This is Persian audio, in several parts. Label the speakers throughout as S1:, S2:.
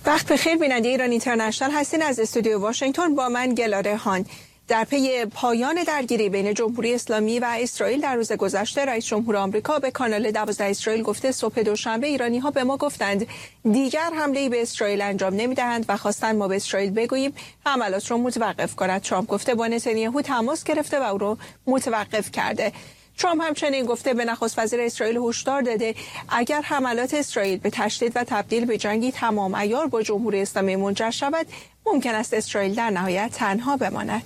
S1: وقت بخیر بیننده ایران اینترنشنال هستین. از استودیو واشنگتن با من گلاره هان. در پی پایان درگیری بین جمهوری اسلامی و اسرائیل در روز گذشته، رئیس جمهور آمریکا به کانال 12 اسرائیل گفته صبح دوشنبه ایرانی‌ها به ما گفتند دیگر حمله‌ای به اسرائیل انجام نمی‌دهند و خواستند ما به اسرائیل بگوییم حملات را متوقف کند. ترامپ گفته با نتانیاهو تماس گرفته و او را متوقف کرده. ترامپ همچنین گفته به نخست وزیر اسرائیل هشدار داده اگر حملات اسرائیل به تشدید و تبدیل به جنگی تمام عیار با جمهوری اسلامی منجر شود، ممکن است اسرائیل در نهایت تنها بماند.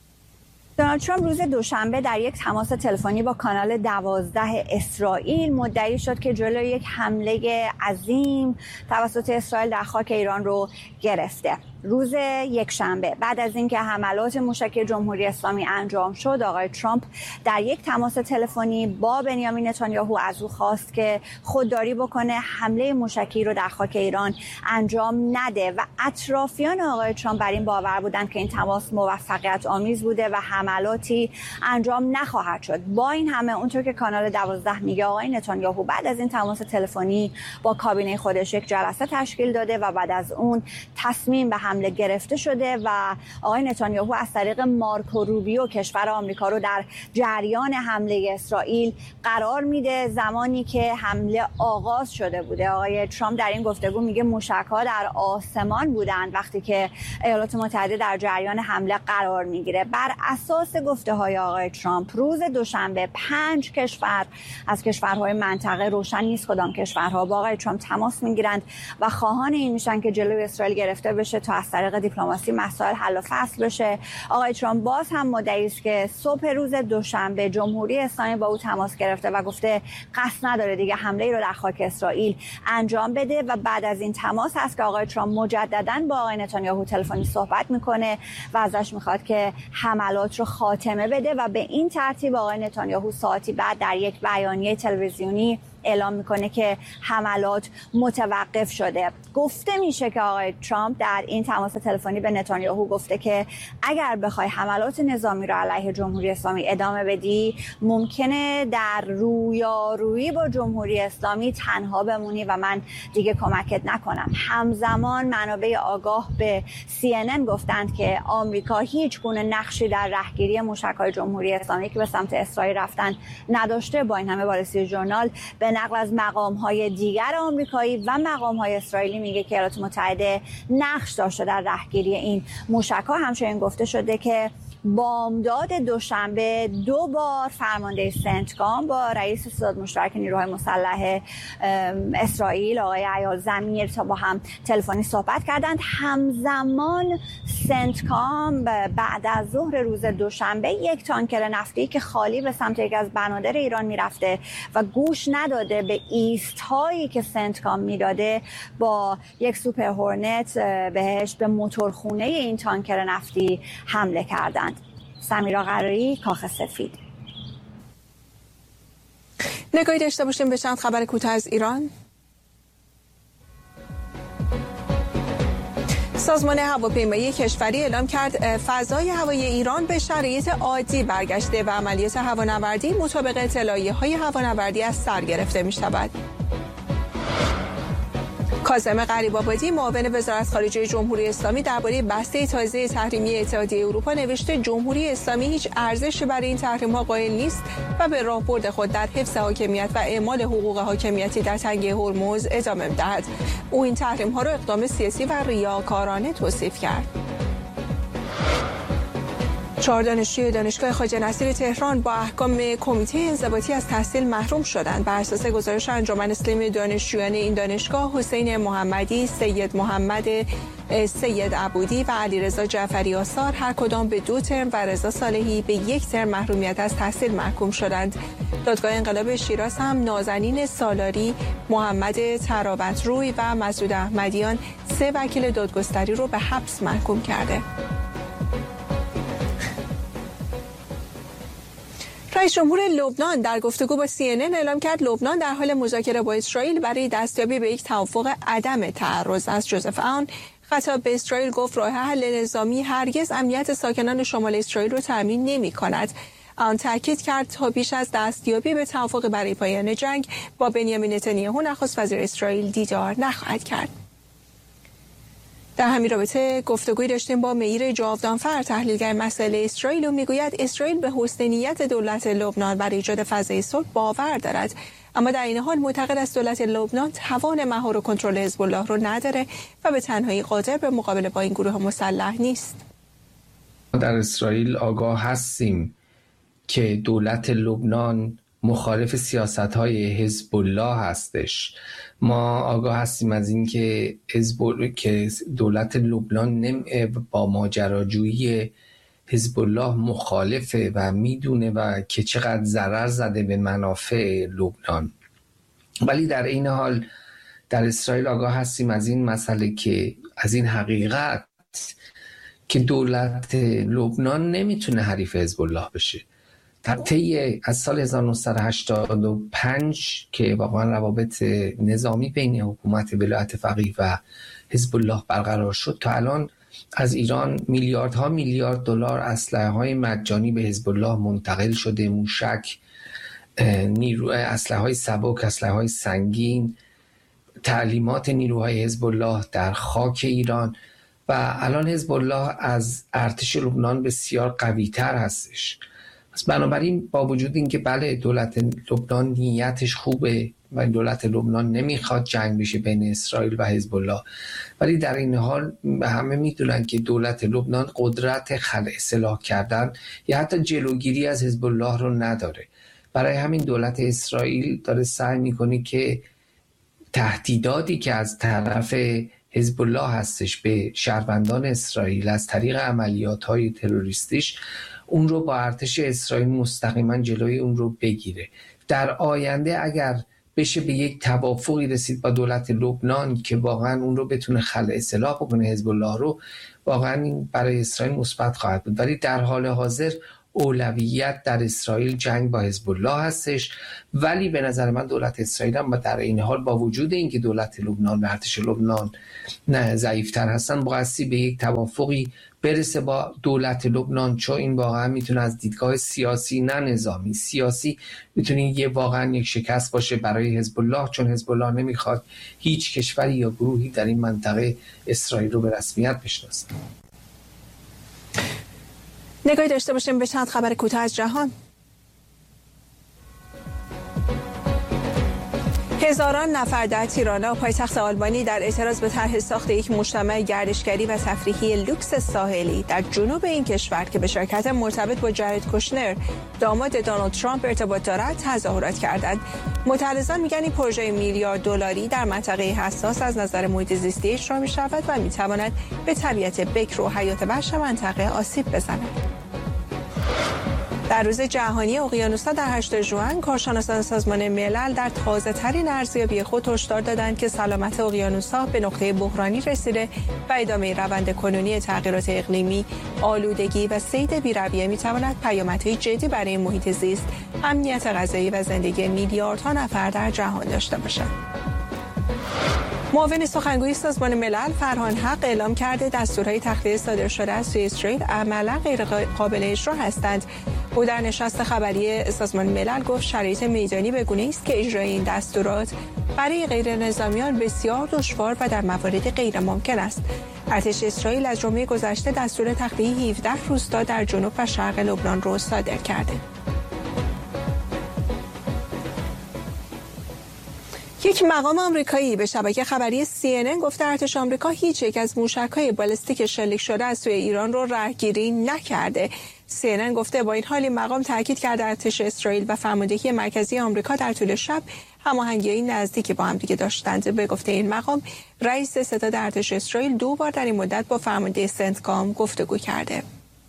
S2: دونالد ترامپ روز دوشنبه در یک تماس تلفنی با کانال 12 اسرائیل مدعی شد که جلوی یک حمله عظیم توسط اسرائیل در خاک ایران رو گرفته. روز یکشنبه بعد از اینکه حملات موشکی جمهوری اسلامی انجام شد، آقای ترامپ در یک تماس تلفنی با بنیامین نتانیاهو از او خواست که خودداری بکنه، حمله موشکی رو در خاک ایران انجام نده و اطرافیان آقای ترامپ بر این باور بودند که این تماس موفقیت آمیز بوده و حملاتی انجام نخواهد شد. با این همه اونطور که کانال 12 میگه، آقای نتانیاهو بعد از این تماس تلفنی با کابینه خودش یک جلسه تشکیل داده و بعد از اون تصمیم به حمله گرفته شده و آقای نتانیاهو از طریق مارکو روبیو کشور آمریکا رو در جریان حمله اسرائیل قرار میده. زمانی که حمله آغاز شده بوده، آقای ترامپ در این گفتگو میگه موشک‌ها در آسمان بودند وقتی که ایالات متحده در جریان حمله قرار میگیره. بر اساس گفته‌های آقای ترامپ روز دوشنبه 5 کشور از کشورهای منطقه، روشن نیست کدام کشورها، با آقای ترامپ تماس میگیرند و خواهان این میشن که جلوی اسرائیل گرفته بشه تا از طریق دیپلماسی مسائل حل و فصل بشه. آقای ترامپ باز هم مدعی است که صبح روز دوشنبه جمهوری اسلامی با او تماس گرفته و گفته قصد نداره دیگه حمله رو در خاک اسرائیل انجام بده و بعد از این تماس هست که آقای ترامپ مجددا با آقای نتانیاهو تلفنی صحبت میکنه و ازش میخواد که حملات رو خاتمه بده و به این ترتیب آقای نتانیاهو ساعتی بعد در یک بیانیه تلویزیونی اعلام میکنه که حملات متوقف شده. گفته میشه که آقای ترامپ در این تماس تلفنی به نتانیاهو گفته که اگر بخوای حملات نظامی رو علیه جمهوری اسلامی ادامه بدی، ممکنه در رویارویی با جمهوری اسلامی تنها بمونی و من دیگه کمکت نکنم. همزمان منابع آگاه به CNN گفتند که آمریکا هیچ گونه نقشی در رهگیری موشک‌های جمهوری اسلامی که به سمت اسرائیل رفتن نداشته. با این همه وال استریت ژورنال به نقل از مقام‌های دیگر آمریکایی و مقام‌های اسرائیلی میگه که ایالات متحده نقش داشته در رهگیری این موشک‌ها. همچنین گفته شده که بامداد دوشنبه 2 بار فرمانده سنتکام با رئیس ستاد مشترک نیروهای مسلح اسرائیل آقای ایال زمیر تا با هم تلفنی صحبت کردند. همزمان سنتکام بعد از ظهر روز دوشنبه یک تانکر نفتی که خالی به سمت یکی از بنادر ایران میرفته و گوش نداده به ایست‌هایی که سنتکام میداده، با یک سوپر هورنت بهش به موتورخونه این تانکر نفتی حمله کردند. سمیرا قراری، کاخ سفید.
S1: نگاهی داشته باشیم به چند خبر کوتاه از ایران. سازمان هواپیمایی کشوری اعلام کرد فضای هوایی ایران به شرایط عادی برگشته و عملیات هوانوردی مطابق اطلاعیه‌های هوانوردی از سر گرفته می‌شود. کاظم غریب‌آبادی معاون وزارت خارجه جمهوری اسلامی درباره بسته تازه تحریمی اتحادیه اروپا نوشته جمهوری اسلامی هیچ ارزشی برای این تحریم‌ها قائل نیست و به راهبرد خود در حفظ حاکمیت و اعمال حقوق حاکمیتی در تنگه هرمز ادامه می‌دهد. او این تحریم‌ها را اقدام سیاسی و ریاکارانه توصیف کرد. 4 دانشجوی دانشگاه خواجه نصیر تهران با احکام کمیته انضباطی از تحصیل محروم شدند. بر اساس گزارش انجمن اسلامی دانشجویان این دانشگاه، حسین محمدی، سید محمد سید عبودی و علیرضا جعفری آثار هر کدام به 2 ترم و رضا صالحی به 1 ترم محرومیت از تحصیل محکوم شدند. دادگاه انقلاب شیراز هم نازنین سالاری، محمد ترابت روی و مسعود احمدیان 3 وکیل دادگستری رو به حبس محکوم کرده. رئیس جمهور لبنان در گفتگو با CNN اعلام کرد لبنان در حال مذاکره با اسرائیل برای دستیابی به یک توافق عدم تعرض است. جوزف اون خطاب به اسرائیل گفت راه حل نظامی هرگز امنیت ساکنان شمال اسرائیل را تضمین نمی‌کند. آن تاکید کرد تا پیش از دستیابی به توافق برای پایان جنگ با بنیامین نتانیاهو نخست وزیر اسرائیل دیدار نخواهد کرد. در همین رابطه گفتگوی داشتیم با میر جاودانفر، تحلیلگر مسائل اسرائیل، و میگوید اسرائیل به حسن نیت دولت لبنان برای ایجاد فضای صلح باور دارد، اما در این حال معتقد است دولت لبنان توان مهار و کنترل حزب الله رو نداره و به تنهایی قادر به مقابله با این گروه مسلح نیست.
S3: در اسرائیل آگاه هستیم که دولت لبنان مخالف سیاست‌های حزب الله هستش. ما آگاه هستیم از این که دولت لبنان با ماجراجویی حزب الله مخالفه و میدونه و که چقدر ضرر زده به منافع لبنان. ولی در این حال در اسرائیل آگاه هستیم از این مسئله، که از این حقیقت که دولت لبنان نمیتونه حریف حزب الله بشه. از سال 1985 که واقعا روابط نظامی بین حکومت ولایت فقیه و حزب الله برقرار شد، تا الان از ایران میلیاردها میلیارد دلار اسلحه‌های مجانی به حزب الله منتقل شده، موشک، اسلحه‌های سبک، اسلحه‌های سنگین، تعلیمات نیروهای حزب الله در خاک ایران. و الان حزب الله از ارتش لبنان بسیار قوی‌تر هستش. پس بنابراین با وجود اینکه بله دولت لبنان نیتش خوبه و دولت لبنان نمیخواد جنگ بشه بین اسرائیل و حزب الله، ولی در این حال همه میدونن که دولت لبنان قدرت خلع سلاح کردن یا حتی جلوگیری از حزب الله رو نداره. برای همین دولت اسرائیل داره سعی میکنه که تهدیداتی که از طرف حزب الله هستش به شهروندان اسرائیل از طریق عملیات‌های تروریستیش، اون رو با ارتش اسرائیل مستقیما جلوی اون رو بگیره. در آینده اگر بشه به یک توافقی رسید با دولت لبنان که واقعا اون رو بتونه خلع سلاح بکنه حزب الله رو، واقعا این برای اسرائیل مثبت خواهد بود. ولی در حال حاضر اولویت در اسرائیل جنگ با حزب الله هستش. ولی به نظر من دولت اسرائیل هم در این حال با وجود اینکه دولت لبنان و ارتش لبنان ضعیف‌تر هستن، بایستی به یک توافقی برسه با دولت لبنان، چون این واقعا میتونه از دیدگاه سیاسی، نه نظامی، سیاسی میتونه واقعا یک شکست باشه برای حزب الله، چون حزب الله نمیخواد هیچ کشوری یا گروهی در این منطقه اسرائیل رو به رسمیت بشناسه.
S1: نگاهی داشته باشیم به چند خبر کوتاه از جهان. هزاران نفر در تیرانا، پایتخت آلبانی، در اعتراض به طرح ساخت یک مجتمع گردشگری و تفریحی لوکس ساحلی در جنوب این کشور که به شرکت مرتبط با جارد کوشنر، داماد دونالد ترامپ، ارتباط دارد، تظاهرات کردند. معترضان میگن این پروژه میلیارد دلاری در منطقه حساس از نظر محیط زیستی اجرا می‌شود و میتواند به طبیعت بکر و حیات وحش منطقه آسیب بزند. در روز جهانی اقیانوس‌ها در 8 ژوئن، کارشناسان سازمان ملل در تازه‌ترین ارزیابی خود هشدار دادند که سلامت اقیانوس‌ها به نقطه بحرانی رسیده و ادامه روند کنونی تغییرات اقلیمی، آلودگی و صید بی‌رویه می‌تواند پیامدهای جدی برای محیط زیست، امنیت غذایی و زندگی میلیاردها نفر در جهان داشته باشد. معاون سخنگوی سازمان ملل فرهان حق اعلام کرده دستورهای تخلیه صادر شده از سوی اسرائیل عملا غیر قابل اجرا هستند. او در نشست خبری سازمان ملل گفت شرایط میدانی به گونه‌ای است که اجرای این دستورات برای غیر نظامیان بسیار دشوار و در مواردی غیر ممکن است. ارتش اسرائیل از جمعه گذشته دستور تخلیه 17 روستا در جنوب و شرق لبنان را صادر کرده. یک مقام آمریکایی به شبکه خبری CNN گفته ارتش آمریکا هیچ یک از موشک‌های بالستیک شلیک شده از سوی ایران رو رهگیری نکرده. CNN گفته با این حال این مقام تاکید کرده ارتش اسرائیل و فرماندهی مرکزی آمریکا در طول شب هماهنگی نزدیکی با هم دیگه داشتند. به گفته این مقام، رئیس ستاد ارتش اسرائیل 2 بار در این مدت با فرمانده سنتکام گفتگو کرده.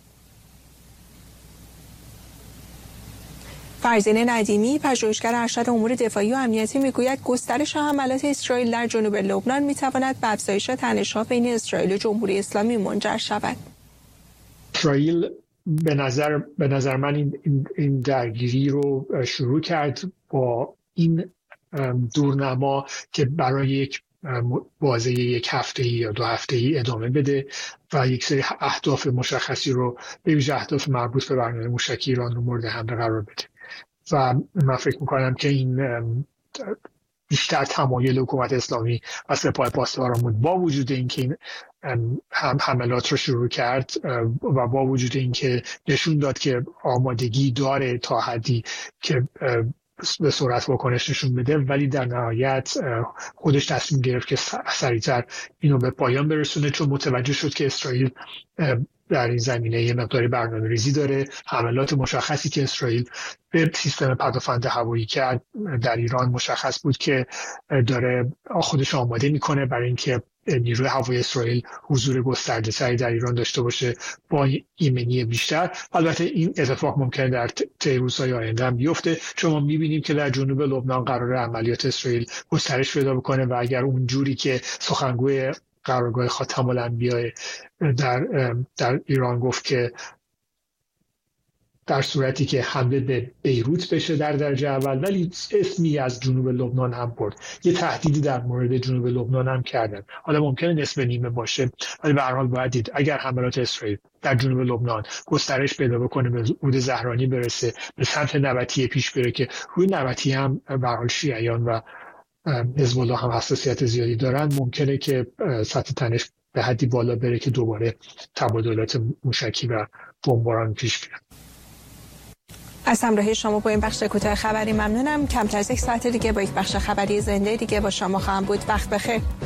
S1: فرزین ندیمی، پژوهشگر ارشد امور دفاعی و امنیتی، میگوید گسترش حملات اسرائیل در جنوب لبنان میتواند به افزایش تنش‌ها بین اسرائیل و جمهوری اسلامی منجر شود.
S4: اسرائیل به نظر من این درگیری رو شروع کرد با این دورنما که برای یک بازه یک هفته‌ای یا 2 هفته‌ای ادامه بده و یک سری اهداف مشخصی رو به ویژه اهداف مربوط به برنامه موشکی ایران رو مورد حمله قرار بده. و من فکر میکنم که این بیشتر تمایل حکومت اسلامی و سپاه پاسداران بود، با وجود اینکه این هم حملات رو شروع کرد و با وجود اینکه نشون داد که آمادگی داره تا حدی که به سرعت واکنش نشون بده، ولی در نهایت خودش تصمیم گرفت که سریعتر اینو به پایان برسونه، چون متوجه شد که اسرائیل در این زمینه یه مقداری برنامه‌ریزی داره. حملات مشخصی که اسرائیل به سیستم پدافند هوایی کرد در ایران مشخص بود که داره خودش آماده میکنه برای اینکه نیروی هوایی اسرائیل حضور گسترده‌تری در ایران داشته باشه با ایمنی بیشتر. البته این اتفاق ممکنه در طی روزهای آینده هم بیفته، چون ما می‌بینیم که در جنوب لبنان قرار عملیات اسرائیل گسترش پیدا بکنه و اگر اون جوری که سخنگوی قرارگاه خاتم الانبیاء در ایران گفت که در صورتی که حمله به بیروت بشه در درجه اول، ولی اسمی از جنوب لبنان هم برد، یه تهدیدی در مورد جنوب لبنان هم کردن. حالا ممکنه نصف نیمه باشه، ولی به هر حال باید دید اگر حملات اسرائیل در جنوب لبنان گسترش پیدا بکنه، به رود زهرانی برسه، به سمت نبطیه پیش بره که روی نبطیه هم به هر حال شیعیان و حزب الله هم حساسیت زیادی دارن، ممکنه که سطح تنش به حدی بالا بره که دوباره تبادلات موشکی و بمباران پیش بیاد.
S1: از همراهی شما با این بخش کوتاه خبری ممنونم. کمتر از یک ساعت دیگه با یک بخش خبری زنده دیگه با شما خواهم بود. وقت بخیر.